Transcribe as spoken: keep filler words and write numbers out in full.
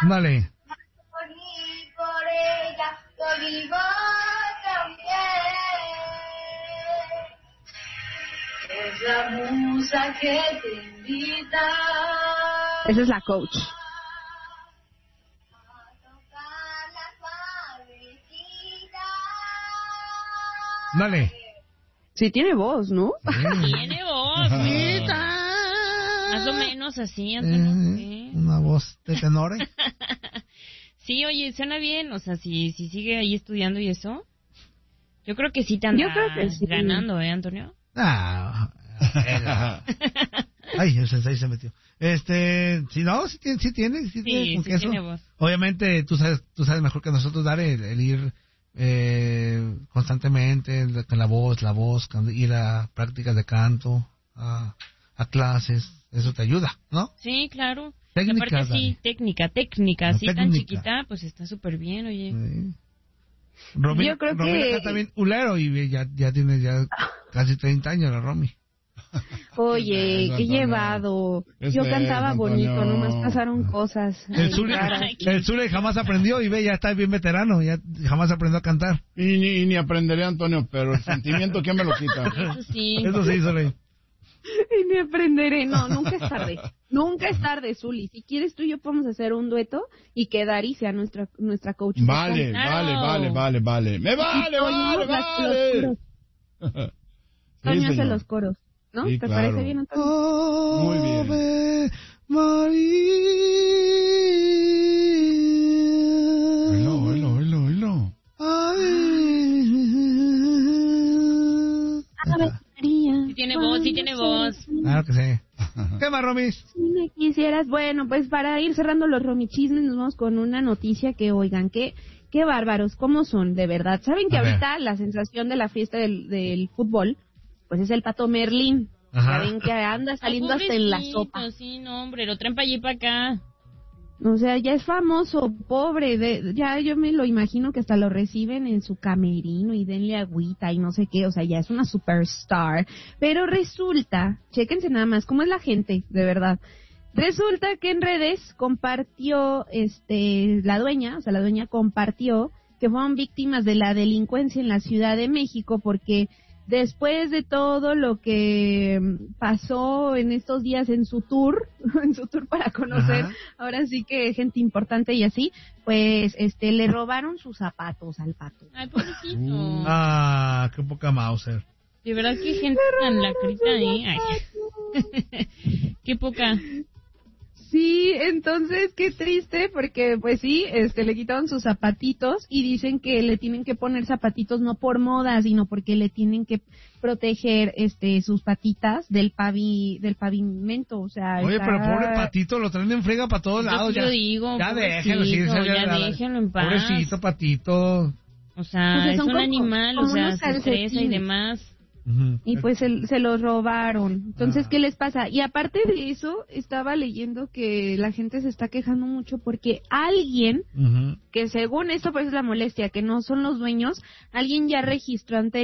Dale. Morir por ella, por vivo también. Es la musa que te invita. Esa es la coach. Dale. Sí tiene voz, ¿no? Sí. Tiene voz. Más o menos así, Antonio. Eh, Sí. Una voz de tenor. Sí, oye, suena bien. O sea, si, si sigue ahí estudiando y eso, yo creo que sí te anda Yo creo que sí. ganando, ¿eh, Antonio? Ah, ay, el sensei se metió. Este, si no, sí tiene, sí tiene, sí, Sí, tiene, con sí queso. tiene voz. Obviamente, tú sabes, tú sabes mejor que nosotros dar el, el ir eh, constantemente el- con la voz, la voz, can- ir a prácticas de canto, a, a clases, eso te ayuda, ¿no? Sí, claro. Técnica, Y aparte sí, Dani. técnica, técnica, La así tan técnica. chiquita, pues está súper bien, oye. Sí. Romy, Yo creo Romy que- canta bien ulero y ya, ya tiene ya casi treinta años la Romy. Oye, Eso, qué Antonio. llevado. Es Yo eso, cantaba Antonio. bonito, nomás pasaron cosas. El Ay, Zule, raras. el Zule jamás aprendió y ve, ya está bien veterano, ya jamás aprendió a cantar. Y ni, y ni aprenderé, Antonio, pero el sentimiento, ¿quién me lo quita? Eso sí. Eso sí, Zule. Y me aprenderé. No, nunca es tarde. Nunca es tarde, Zuli. Si quieres tú y yo podemos hacer un dueto y que Dari sea nuestra nuestra coach. Vale, Claro. vale, vale, vale, vale. ¡Me vale, vale, vale! Toño Sí, hace señor. los coros, ¿no? Sí, ¿Te claro. parece bien, Antonio? Muy bien. Ave María. Oílo, oílo, oílo, oílo. Ave María. Sí tiene voz, sí tiene voz. Claro que sí. ¿Qué más, Romis? Si me quisieras, bueno, pues para ir cerrando los romichismes nos vamos con una noticia que, oigan, qué, qué bárbaros, cómo son, de verdad. ¿Saben que A ver. ahorita la sensación de la fiesta del, del fútbol, pues es el Pato Merlín? Ajá. Saben que anda saliendo Ay, hasta en la pobrecito, sopa. Sí, no, hombre, lo traen para allí para acá. O sea, ya es famoso, pobre, de, ya yo me lo imagino que hasta lo reciben en su camerino y denle agüita y no sé qué, o sea, ya es una superstar. Pero resulta, chéquense nada más cómo es la gente, de verdad. Resulta que en redes compartió, este, la dueña, o sea, la dueña compartió que fueron víctimas de la delincuencia en la Ciudad de México porque después de todo lo que mm, pasó en estos días en su tour, en su tour para conocer, Ajá. ahora sí que gente importante y así, pues este le robaron sus zapatos al Pato. Ay, pobrecito. Ah, qué poca Mauser. De verdad, qué gente tan lacrita, ¿eh? Ay. Qué poca. Sí, entonces qué triste porque pues sí, este le quitaron sus zapatitos y dicen que le tienen que poner zapatitos no por moda, sino porque le tienen que proteger este sus patitas del pavi del pavimento, o sea, Oye, está- pero pobre patito, lo traen en frega para todos Yo lados. sí Ya, lo digo, ya pobrecito, déjenlo, sí, ya ya, ya, déjenlo en paz. Pobrecito patito. O sea, O sea, es son un como- animal, como o sea, unos se estresa y calcetines. demás. Ujú. Y pues se, se los robaron. Entonces, Ah. ¿qué les pasa? Y aparte de eso, estaba leyendo que la gente se está quejando mucho porque alguien, Ujú. que según esto pues es la molestia, que no son los dueños, alguien ya registró ante